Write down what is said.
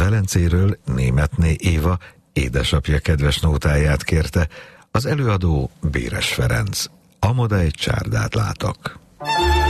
Velencéről Németné Éva édesapja kedves nótáját kérte, az előadó Béres Ferenc. Amodei csárdát látok.